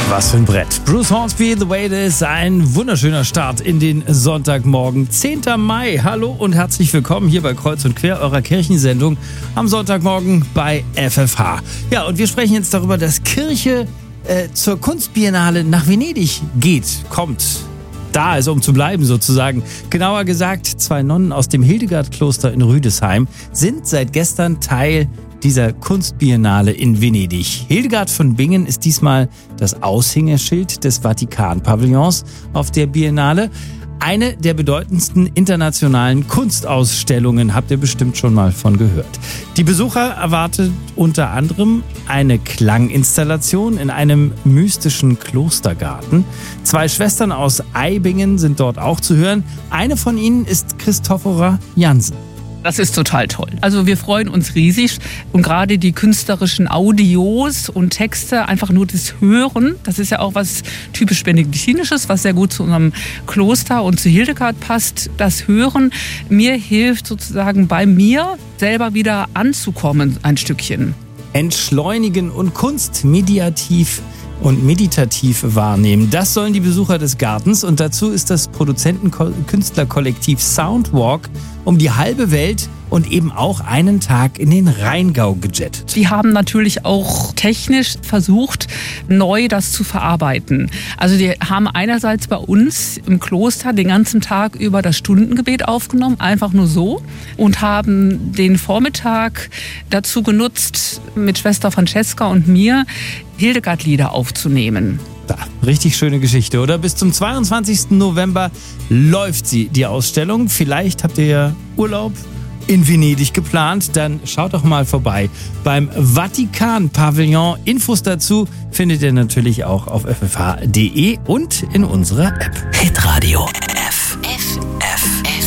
Was für ein Brett. Bruce Hornsby, The Way It Is, ein wunderschöner Start in den Sonntagmorgen. 10. Mai, hallo und herzlich willkommen hier bei Kreuz und Quer, eurer Kirchensendung am Sonntagmorgen bei FFH. Ja, und wir sprechen jetzt darüber, dass Kirche zur Kunstbiennale nach Venedig kommt. Da ist, um zu bleiben sozusagen. Genauer gesagt, 2 Nonnen aus dem Hildegard-Kloster in Rüdesheim sind seit gestern Teil dieser Kunstbiennale in Venedig. Hildegard von Bingen ist diesmal das Aushängeschild des Vatikan-Pavillons auf der Biennale. Eine der bedeutendsten internationalen Kunstausstellungen, habt ihr bestimmt schon mal von gehört. Die Besucher erwartet unter anderem eine Klanginstallation in einem mystischen Klostergarten. 2 Schwestern aus Eibingen sind dort auch zu hören. Eine von ihnen ist Christophora Jansen. Das ist total toll. Also wir freuen uns riesig und gerade die künstlerischen Audios und Texte, einfach nur das Hören, das ist ja auch was typisch Benediktinisches, was sehr gut zu unserem Kloster und zu Hildegard passt. Das Hören mir hilft sozusagen bei mir selber wieder anzukommen ein Stückchen. Entschleunigen und Kunst mediativ und meditativ wahrnehmen. Das sollen die Besucher des Gartens und dazu ist das Produzenten-Künstlerkollektiv Soundwalk um die halbe Welt und eben auch einen Tag in den Rheingau gejettet. Die haben natürlich auch technisch versucht, neu das zu verarbeiten. Also die haben einerseits bei uns im Kloster den ganzen Tag über das Stundengebet aufgenommen, einfach nur so, und haben den Vormittag dazu genutzt, mit Schwester Francesca und mir Hildegard-Lieder aufzunehmen. Da, richtig schöne Geschichte, oder? Bis zum 22. November läuft sie, die Ausstellung. Vielleicht habt ihr ja Urlaub in Venedig geplant, dann schaut doch mal vorbei beim Vatikan-Pavillon. Infos dazu findet ihr natürlich auch auf ffh.de und in unserer App. Hitradio.